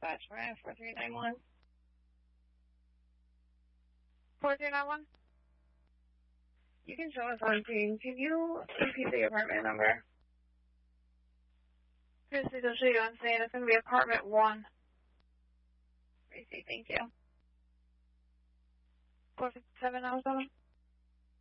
dispatch, right? 4391. 4391? You can show us on screen. Can you repeat the apartment number? Christy, I'll show you on screen. It's going to be apartment 1. Tracy, thank you. 4707?